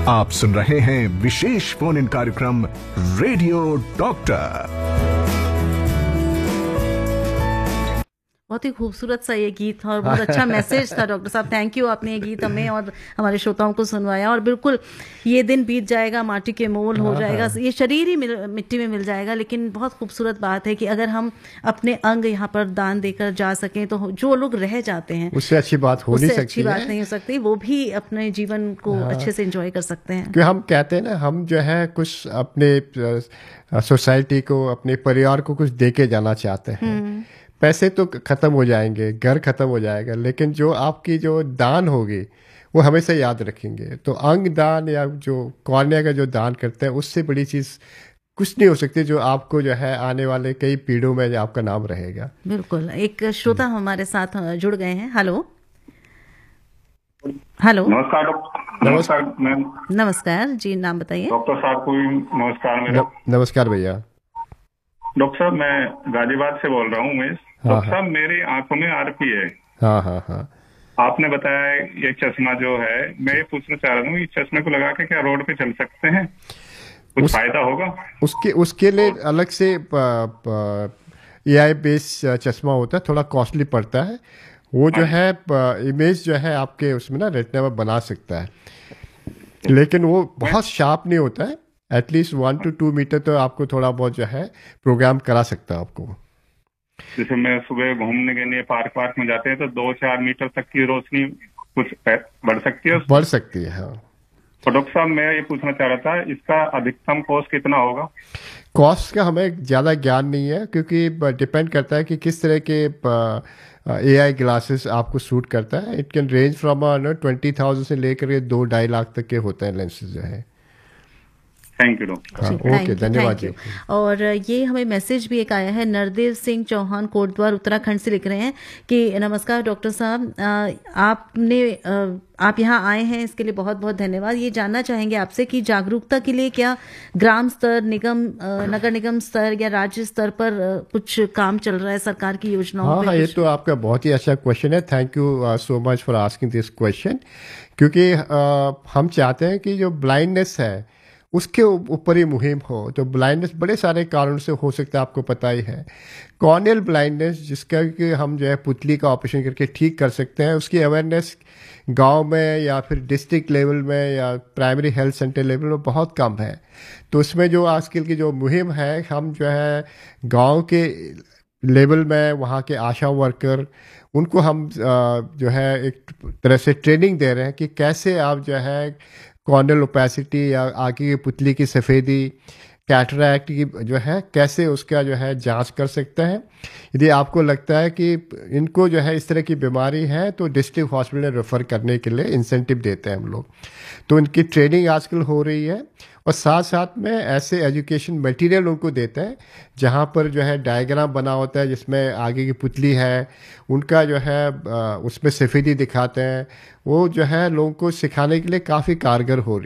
आप सुन रहे हैं विशेष फोन इन कार्यक्रम रेडियो डॉक्टर। बहुत ही खूबसूरत सा ये गीत था और बहुत अच्छा मैसेज था डॉक्टर साहब। थैंक यू, आपने ये गीत हमें और हमारे श्रोताओं को सुनवाया। और बिल्कुल ये दिन बीत जाएगा, माटी के मोल हो जाएगा, ये शरीर ही मिट्टी में मिल जाएगा, लेकिन बहुत खूबसूरत बात है कि अगर हम अपने अंग यहाँ पर दान देकर जा सकें तो जो लोग रह जाते हैं उससे अच्छी बात हो नहीं सकती, अच्छी बात नहीं हो सकती, वो भी अपने जीवन को अच्छे से एंजॉय कर सकते हैं। क्योंकि हम कहते हैं ना, हम जो है कुछ अपने सोसाइटी को, अपने परिवार को कुछ दे के जाना चाहते हैं। पैसे तो खत्म हो जाएंगे, घर खत्म हो जाएगा, लेकिन जो आपकी जो दान होगी वो हमेशा याद रखेंगे। तो अंग दान या जो कॉर्निया का जो दान करते हैं, उससे बड़ी चीज़ कुछ नहीं हो सकती, जो आपको जो है आने वाले कई पीढ़ियों में आपका नाम रहेगा। बिल्कुल। एक श्रोता हमारे साथ जुड़ गए हैं। Hello hello. नमस्कार नमस्कार मैम। नमस्कार जी, नाम बताइए। डॉक्टर साहब को भी नमस्कार मेरा। नमस्कार भैया। डॉक्टर साहब, मैं गाजियाबाद से बोल रहा हूँ उमेश। डॉक्टर साहब, मेरी आंखों में आरपी है। हाँ। आपने बताया ये चश्मा जो है, मैं ये पूछना चाह रहा हूँ, ये चश्मे को लगा के क्या रोड पे चल सकते हैं? कुछ फायदा होगा? उसके लिए अलग से AI बेस्ड चश्मा होता है, थोड़ा कॉस्टली पड़ता है। वो जो है इमेज जो है आपके उसमें ना रेटिना में बना सकता है, लेकिन वो बहुत शार्प नहीं होता है। एटलीस्ट 1 to 2 मीटर तो आपको थोड़ा बहुत जो है प्रोग्राम करा सकता है आपको। जैसे मैं सुबह घूमने के लिए पार्क में जाते हैं तो 2-4 मीटर तक की रोशनी कुछ बढ़ सकती है? बढ़ सकती है, हाँ। तो डॉक्टर साहब, मैं ये पूछना चाह रहा था, इसका अधिकतम कॉस्ट कितना होगा? कॉस्ट का हमें ज़्यादा ज्ञान नहीं है, क्योंकि डिपेंड करता है कि किस तरह के AI ग्लासेस आपको सूट करता है। इट कैन रेंज फ्रॉम 20,000 से लेकर के 2-2.5 लाख तक के होते हैं लेंसेज जो है। Thank you doctor. ओके, धन्यवाद जी। और ये हमें मैसेज भी एक आया है, नरदेव सिंह चौहान कोटद्वार उत्तराखंड से लिख रहे हैं कि नमस्कार डॉक्टर साहब, आप यहाँ आए हैं, इसके लिए बहुत बहुत धन्यवाद। ये जानना चाहेंगे आपसे कि जागरूकता के लिए क्या ग्राम स्तर, नगर निगम स्तर या राज्य स्तर पर कुछ काम चल रहा है सरकार की योजनाओं पे? हाँ, ये तो आपका बहुत ही अच्छा क्वेश्चन है। Thank you so much for asking this question. क्योंकि हम चाहते हैं कि जो ब्लाइंडनेस है उसके ऊपर ही मुहिम हो। तो ब्लाइंडनेस बड़े सारे कारणों से हो सकता है, आपको पता ही है। कॉर्नियल ब्लाइंडनेस, जिसका कि हम जो है पुतली का ऑपरेशन करके ठीक कर सकते हैं, उसकी अवेयरनेस गांव में या फिर डिस्ट्रिक्ट लेवल में या प्राइमरी हेल्थ सेंटर लेवल में बहुत कम है। तो उसमें जो आजकल की जो मुहिम है, हम जो है गांव के लेवल में वहाँ के आशा वर्कर, उनको हम जो है एक तरह से ट्रेनिंग दे रहे हैं कि कैसे आप जो है कॉर्नियल ओपेसिटी या आगे की पुतली की सफ़ेदी, कैटरैक्ट की जो है, कैसे उसका जो है जांच कर सकते हैं। यदि आपको लगता है कि इनको जो है इस तरह की बीमारी है तो डिस्ट्रिक्ट हॉस्पिटल रेफ़र करने के लिए इंसेंटिव देते हैं हम लोग। तो इनकी ट्रेनिंग आजकल हो रही है, और साथ साथ में ऐसे एजुकेशन मटेरियल उनको देते हैं जहाँ पर जो है डायग्राम बना होता है जिसमें आगे की पुतली है, उनका जो है उसमें सफ़ेदी दिखाते हैं। वो जो है लोगों को सिखाने के लिए काफ़ी कारगर हो रही है।